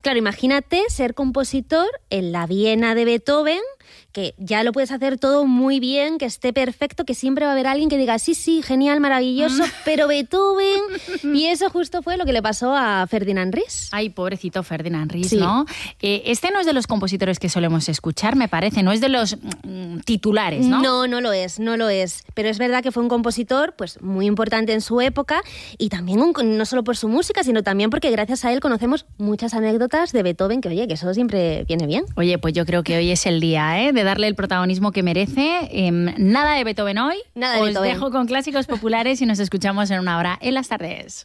Claro, imagínate ser compositor en la Viena de Beethoven, que ya lo puedes hacer todo muy bien, que esté perfecto, que siempre va a haber alguien que diga, sí, genial, maravilloso, pero Beethoven... Y eso justo fue lo que le pasó a Ferdinand Ries. Ay, pobrecito Ferdinand Ries, Sí. ¿no? Este no es de los compositores que solemos escuchar, me parece, no es de los titulares, ¿no? No lo es. Pero es verdad que fue un compositor pues muy importante en su época y también no solo por su música, sino también porque gracias a él conocemos muchas anécdotas de Beethoven, que oye, que eso siempre viene bien. Oye, pues yo creo que hoy es el día, de darle el protagonismo que merece. Nada de Beethoven hoy. Nada de Os Beethoven. dejo con clásicos populares y nos escuchamos en una hora en las tardes.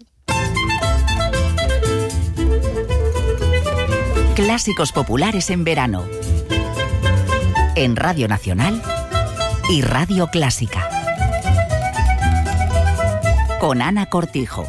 Clásicos populares en verano. En Radio Nacional y Radio Clásica. Con Ana Cortijo.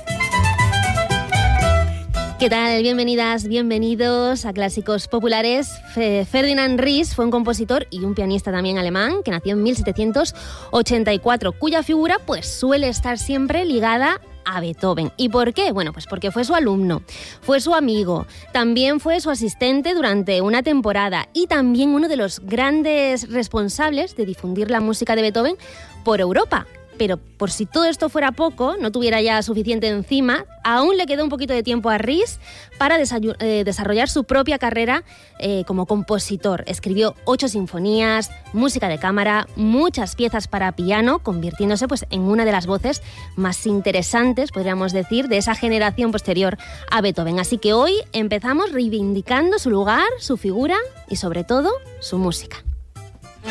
¿Qué tal? Bienvenidas, bienvenidos a Clásicos Populares. Ferdinand Ries fue un compositor y un pianista también alemán que nació en 1784, cuya figura pues suele estar siempre ligada a Beethoven. ¿Y por qué? Bueno, pues porque fue su alumno, fue su amigo, también fue su asistente durante una temporada y también uno de los grandes responsables de difundir la música de Beethoven por Europa. Pero por si todo esto fuera poco, no tuviera ya suficiente encima, aún le quedó un poquito de tiempo a Ries para desarrollar su propia carrera como compositor. Escribió 8 sinfonías, música de cámara, muchas piezas para piano, convirtiéndose pues, en una de las voces más interesantes, podríamos decir, de esa generación posterior a Beethoven. Así que hoy empezamos reivindicando su lugar, su figura y sobre todo su música.